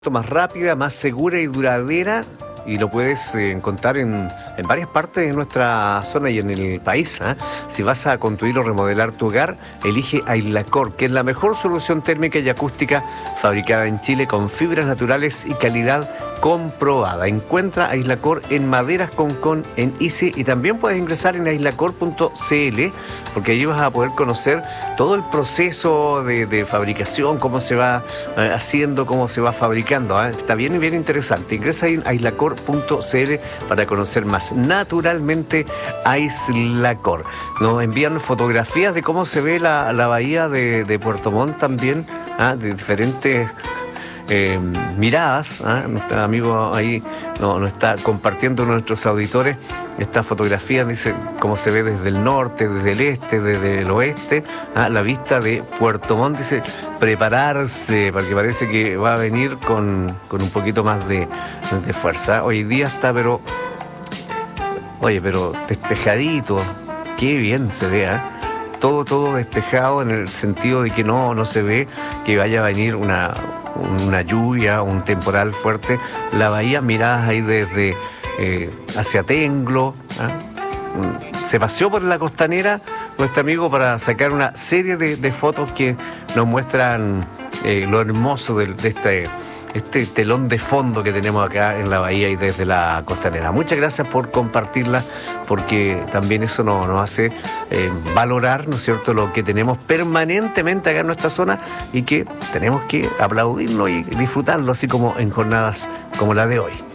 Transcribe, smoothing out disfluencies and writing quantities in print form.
más rápida, más segura y duradera, y lo puedes encontrar en varias partes de nuestra zona y en el país. Si vas a construir o remodelar tu hogar, elige Aislacor, que es la mejor solución térmica y acústica fabricada en Chile con fibras naturales y calidad comprobada. Encuentra Aislacor en Maderas Concón, en ICE, y también puedes ingresar en aislacor.cl, porque allí vas a poder conocer todo el proceso de fabricación, cómo se va haciendo, cómo se va fabricando. Está bien y bien interesante. Ingresa en aislacor.cl para conocer más. Naturalmente, Aislacor. Nos envían fotografías de cómo se ve la bahía de Puerto Montt también, de diferentes miradas. Nuestro amigo ahí nos está compartiendo, nuestros auditores, esta fotografía, dice cómo se ve desde el norte, desde el este, desde el oeste, la vista de Puerto Montt. Dice prepararse, porque parece que va a venir con un poquito más de fuerza. Hoy día está, pero despejadito, qué bien se ve, todo despejado, en el sentido de que no se ve que vaya a venir una lluvia, un temporal fuerte. La bahía, miradas ahí desde hacia Tenglo. Se paseó por la costanera nuestro amigo para sacar una serie de fotos que nos muestran lo hermoso de este telón de fondo que tenemos acá en la bahía y desde la costanera. Muchas gracias por compartirla, porque también eso nos hace valorar, ¿no es cierto?, lo que tenemos permanentemente acá en nuestra zona, y que tenemos que aplaudirlo y disfrutarlo, así como en jornadas como la de hoy.